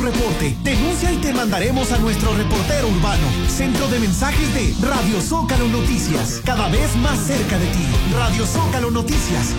reporte. Denuncia y te mandaremos a nuestro reportero urbano. Centro de mensajes de Radio Zócalo Noticias. Cada vez más cerca de ti. Radio Zócalo Noticias.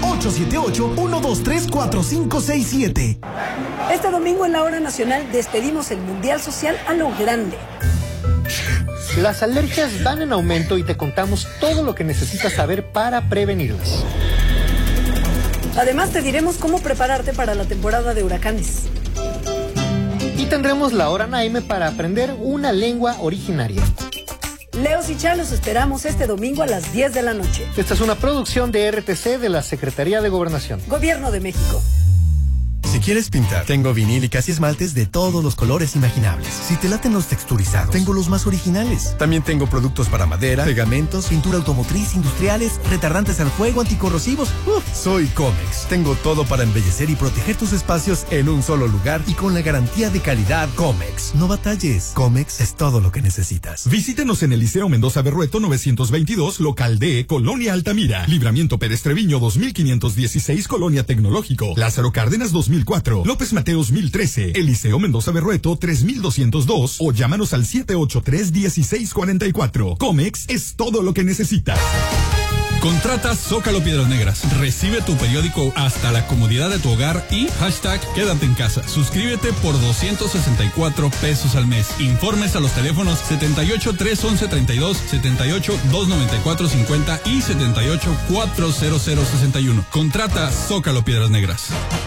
878-123-4567. Este domingo en la hora nacional despedimos el Mundial Social a lo grande. Las alergias van en aumento y te contamos todo lo que necesitas saber para prevenirlas. Además te diremos cómo prepararte para la temporada de huracanes. Y tendremos la hora Naime para aprender una lengua originaria. Leos y Chá los esperamos este domingo a las 10 de la noche. Esta es una producción de RTC de la Secretaría de Gobernación. Gobierno de México. Si quieres pintar, tengo vinílicas y esmaltes de todos los colores imaginables. Si te laten los texturizados, tengo los más originales. También tengo productos para madera, pegamentos, pintura automotriz, industriales, retardantes al fuego, anticorrosivos. Soy Comex. Tengo todo para embellecer y proteger tus espacios en un solo lugar y con la garantía de calidad Comex. No batalles. Comex es todo lo que necesitas. Visítenos en el Liceo Mendoza Berrueto 922, local D, Colonia Altamira. Libramiento Pérez Treviño 2516, Colonia Tecnológico. Lázaro Cárdenas 2004. López Mateos 1013, Eliseo Mendoza Berrueto 3202 o llámanos al 783-1644. Comex es todo lo que necesitas. Contrata Zócalo Piedras Negras. Recibe tu periódico hasta la comodidad de tu hogar y hashtag quédate en casa. Suscríbete por 264 pesos al mes. Informes a los teléfonos 78-311-32, 78-294-50 y 78-40061. Contrata Zócalo Piedras Negras.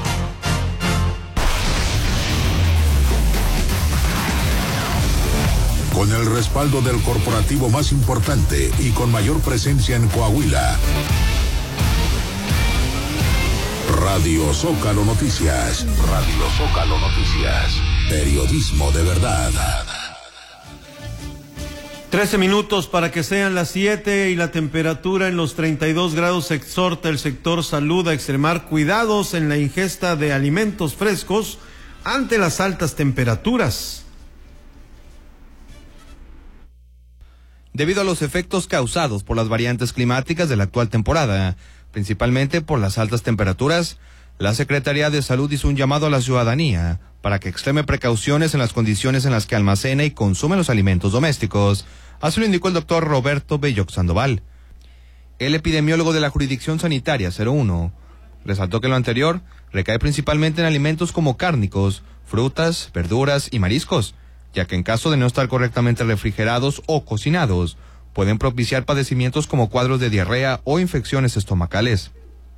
Con el respaldo del corporativo más importante y con mayor presencia en Coahuila. Radio Zócalo Noticias. Radio Zócalo Noticias. Periodismo de verdad. 13 minutos para que sean las 7 y la temperatura en los 32 grados. Exhorta el sector salud a extremar cuidados en la ingesta de alimentos frescos ante las altas temperaturas. Debido a los efectos causados por las variantes climáticas de la actual temporada, principalmente por las altas temperaturas, la Secretaría de Salud hizo un llamado a la ciudadanía para que extreme precauciones en las condiciones en las que almacena y consume los alimentos domésticos. Así lo indicó el doctor Roberto Belloc Sandoval. El epidemiólogo de la Jurisdicción Sanitaria 01 resaltó que lo anterior recae principalmente en alimentos como cárnicos, frutas, verduras y mariscos, ya que en caso de no estar correctamente refrigerados o cocinados, pueden propiciar padecimientos como cuadros de diarrea o infecciones estomacales.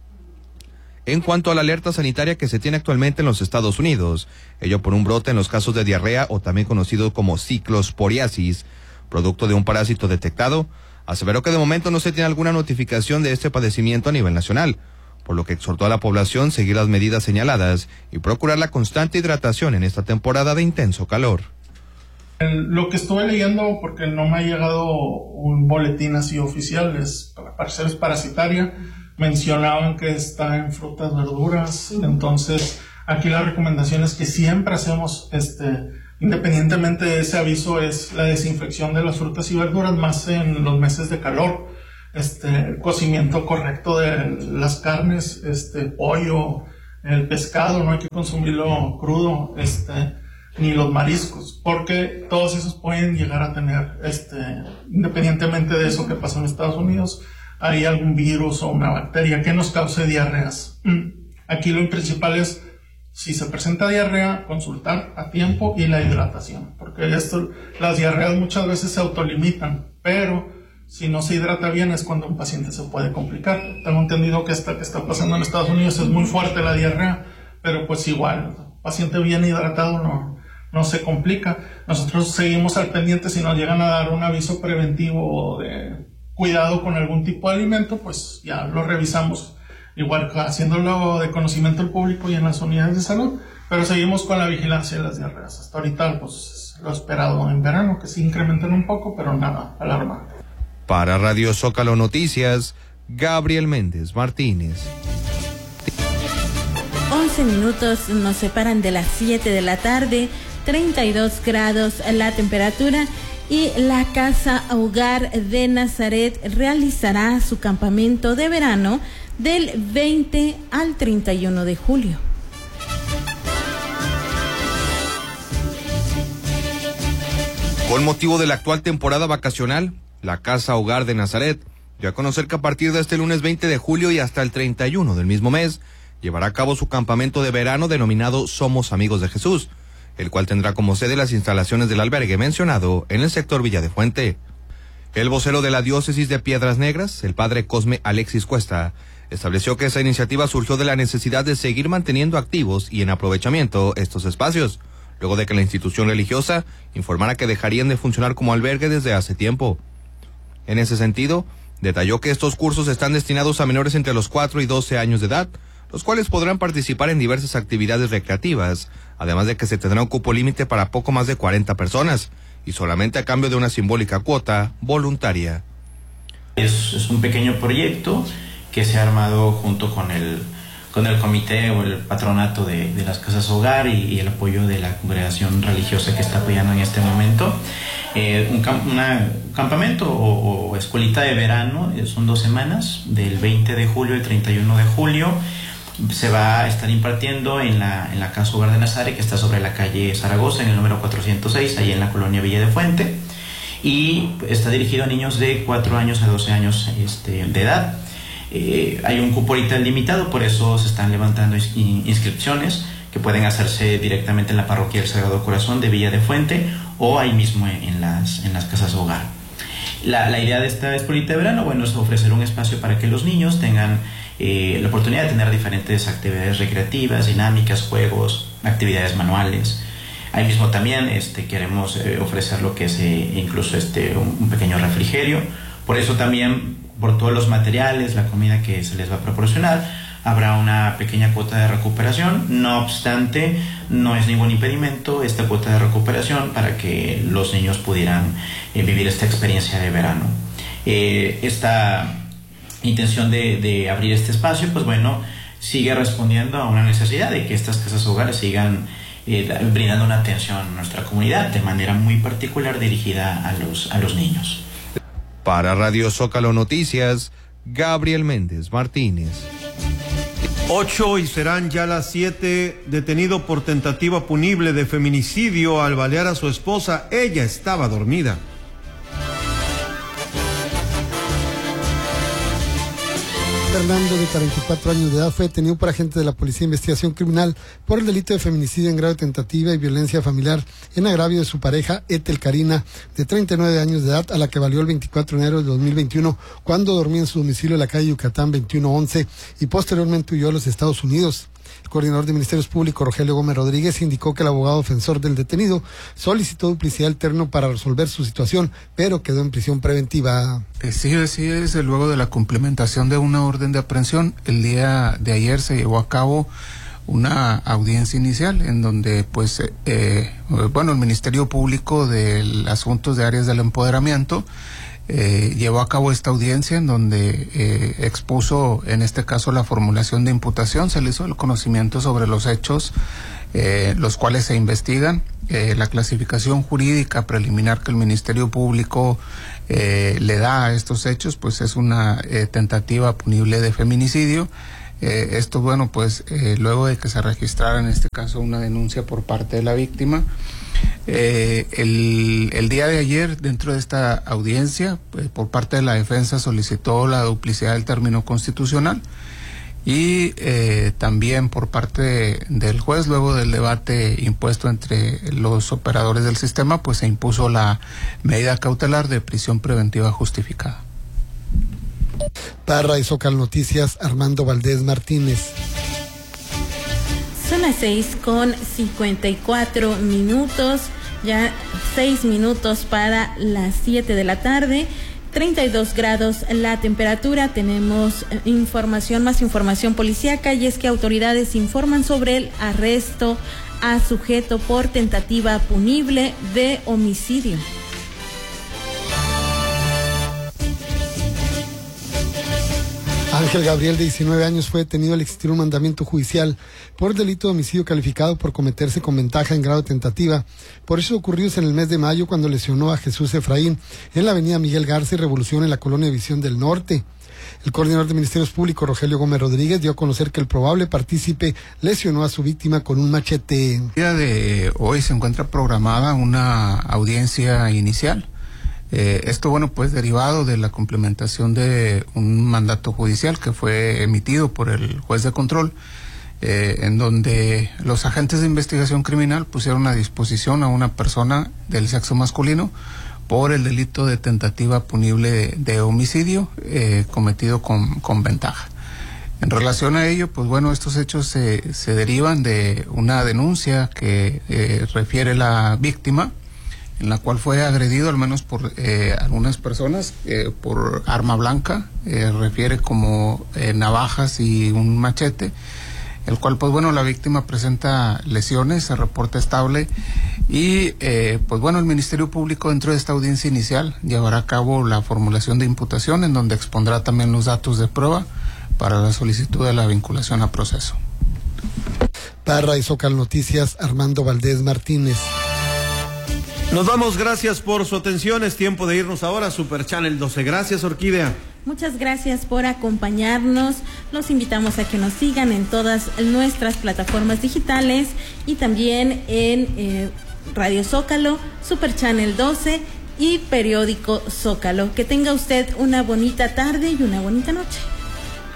En cuanto a la alerta sanitaria que se tiene actualmente en los Estados Unidos, ello por un brote en los casos de diarrea o también conocido como ciclosporiasis, producto de un parásito detectado, aseveró que de momento no se tiene alguna notificación de este padecimiento a nivel nacional, por lo que exhortó a la población seguir las medidas señaladas y procurar la constante hidratación en esta temporada de intenso calor. Lo que estuve leyendo, porque no me ha llegado un boletín así oficial, al parecer es parasitaria, mencionaban que está en frutas, verduras, entonces aquí la recomendación es que siempre hacemos, independientemente de ese aviso, es la desinfección de las frutas y verduras, más en los meses de calor, el cocimiento correcto de las carnes, pollo, el pescado, no hay que consumirlo crudo, ni los mariscos, porque todos esos pueden llegar a tener, independientemente de eso que pasó en Estados Unidos, hay algún virus o una bacteria que nos cause diarreas. Aquí lo principal es, si se presenta diarrea, consultar a tiempo y la hidratación, porque las diarreas muchas veces se autolimitan, pero si no se hidrata bien es cuando un paciente se puede complicar. Tengo entendido que esta que está pasando en Estados Unidos es muy fuerte la diarrea, pero pues igual, el paciente bien hidratado no se complica. Nosotros seguimos al pendiente. Si nos llegan a dar un aviso preventivo o de cuidado con algún tipo de alimento, pues ya lo revisamos, igual haciéndolo de conocimiento al público y en las unidades de salud, pero seguimos con la vigilancia de las diarreas. Hasta ahorita pues lo esperado en verano, que sí incrementan un poco, pero nada alarmante. Para Radio Zócalo Noticias, Gabriel Méndez Martínez. 11 minutos nos separan de las 7 de la tarde, 32 grados la temperatura, y la Casa Hogar de Nazaret realizará su campamento de verano del 20 al 31 de julio. Con motivo de la actual temporada vacacional, la Casa Hogar de Nazaret dio a conocer que a partir de este lunes 20 de julio y hasta el 31 del mismo mes, llevará a cabo su campamento de verano denominado Somos Amigos de Jesús, el cual tendrá como sede las instalaciones del albergue mencionado en el sector Villa de Fuente. El vocero de la diócesis de Piedras Negras, el padre Cosme Alexis Cuesta, estableció que esa iniciativa surgió de la necesidad de seguir manteniendo activos y en aprovechamiento estos espacios, luego de que la institución religiosa informara que dejarían de funcionar como albergue desde hace tiempo. En ese sentido, detalló que estos cursos están destinados a menores entre los 4 y 12 años de edad, los cuales podrán participar en diversas actividades recreativas, además de que se tendrá un cupo límite para poco más de 40 personas, y solamente a cambio de una simbólica cuota voluntaria. Es un pequeño proyecto que se ha armado junto con el comité o el patronato de las casas hogar y el apoyo de la congregación religiosa que está apoyando en este momento. Un campamento o escuelita de verano, son 2 semanas, del 20 de julio al 31 de julio. Se va a estar impartiendo en la Casa Hogar de Nazaret, que está sobre la calle Zaragoza, en el número 406, ahí en la colonia Villa de Fuente, y está dirigido a niños de 4 años a 12 años de edad. Hay un cupo ahorita limitado, por eso se están levantando inscripciones que pueden hacerse directamente en la parroquia del Sagrado Corazón de Villa de Fuente o ahí mismo en las casas hogar. La idea de esta escuelita de verano, bueno, es ofrecer un espacio para que los niños tengan la oportunidad de tener diferentes actividades recreativas, dinámicas, juegos, actividades manuales. Ahí mismo también queremos ofrecer lo que es incluso un pequeño refrigerio. Por eso también, por todos los materiales, la comida que se les va a proporcionar, habrá una pequeña cuota de recuperación. No obstante, no es ningún impedimento esta cuota de recuperación para que los niños pudieran vivir esta experiencia de verano. Esta intención de abrir este espacio, pues bueno, sigue respondiendo a una necesidad de que estas casas hogares sigan brindando una atención a nuestra comunidad de manera muy particular dirigida a los niños. Para Radio Zócalo Noticias, Gabriel Méndez Martínez. 8 y serán ya las 7. Detenido por tentativa punible de feminicidio al balear a su esposa. Ella estaba dormida. Fernando, de 44 años de edad, fue detenido por agentes de la Policía de Investigación Criminal por el delito de feminicidio en grado de tentativa y violencia familiar en agravio de su pareja, Ethel Karina, de 39 años de edad, a la que valió el 24 de enero de 2021, cuando dormía en su domicilio en la calle Yucatán 2111 y posteriormente huyó a los Estados Unidos. El coordinador de Ministerios Públicos, Rogelio Gómez Rodríguez, indicó que el abogado defensor del detenido solicitó duplicidad alterno para resolver su situación, pero quedó en prisión preventiva. Sí, desde luego de la cumplimentación de una orden de aprehensión, el día de ayer se llevó a cabo una audiencia inicial en donde el Ministerio Público de Asuntos de Áreas del Empoderamiento llevó a cabo esta audiencia en donde expuso, en este caso, la formulación de imputación. Se le hizo el conocimiento sobre los hechos, los cuales se investigan, la clasificación jurídica preliminar que el Ministerio Público le da a estos hechos, pues es una tentativa punible de feminicidio. Esto, luego de que se registrara en este caso una denuncia por parte de la víctima. El día de ayer, dentro de esta audiencia, por parte de la defensa solicitó la duplicidad del término constitucional y también por parte del juez, luego del debate impuesto entre los operadores del sistema, pues se impuso la medida cautelar de prisión preventiva justificada. Para Radio Zócalo Noticias, Armando Valdés Martínez. Son las 6:54, ya 6 minutos para las 7 de la tarde, 32 grados la temperatura. Tenemos más información policíaca, y es que autoridades informan sobre el arresto a sujeto por tentativa punible de homicidio. Ángel Gabriel, de 19 años, fue detenido al existir un mandamiento judicial por delito de homicidio calificado por cometerse con ventaja en grado de tentativa. Por hechos ocurridos en el mes de mayo, cuando lesionó a Jesús Efraín en la avenida Miguel Garza y Revolución en la colonia División del Norte. El coordinador de Ministerios Públicos, Rogelio Gómez Rodríguez, dio a conocer que el probable partícipe lesionó a su víctima con un machete. El día de hoy se encuentra programada una audiencia inicial. Esto, bueno, pues derivado de la complementación de un mandato judicial que fue emitido por el juez de control, en donde los agentes de investigación criminal pusieron a disposición a una persona del sexo masculino por el delito de tentativa punible de homicidio cometido con ventaja. En relación a ello, pues bueno, estos hechos se derivan de una denuncia que refiere la víctima, en la cual fue agredido al menos por algunas personas por arma blanca, refiere como navajas y un machete, el cual pues bueno, la víctima presenta lesiones, se reporta estable y pues bueno, el Ministerio Público dentro de esta audiencia inicial llevará a cabo la formulación de imputación, en donde expondrá también los datos de prueba para la solicitud de la vinculación a proceso. Para Radio Zócalo Noticias, Armando Valdés Martínez. Nos vamos, gracias por su atención. Es tiempo de irnos ahora a Super Channel 12. Gracias, Orquídea. Muchas gracias por acompañarnos. Los invitamos a que nos sigan en todas nuestras plataformas digitales y también en Radio Zócalo, Super Channel 12 y Periódico Zócalo. Que tenga usted una bonita tarde y una bonita noche.